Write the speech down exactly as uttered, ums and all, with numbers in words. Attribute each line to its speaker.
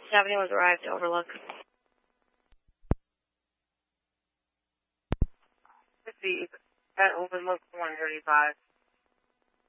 Speaker 1: Avenue has arrived to Overlook.
Speaker 2: fifty at Overlook one thirty-five.